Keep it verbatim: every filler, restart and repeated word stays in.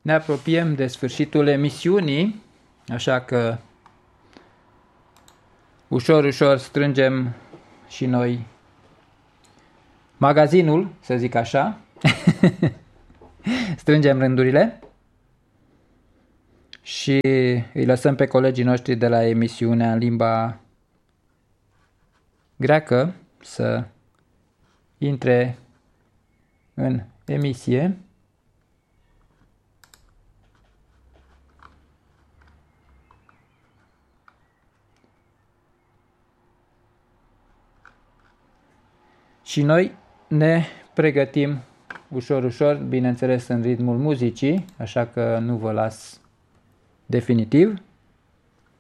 ne apropiem de sfârșitul emisiunii, așa că ușor, ușor strângem și noi magazinul, să zic așa. Strângem rândurile și îi lăsăm pe colegii noștri de la emisiunea în limba greacă să intre în emisie. Și noi ne pregătim ușor, ușor, bineînțeles în ritmul muzicii, așa că nu vă las definitiv.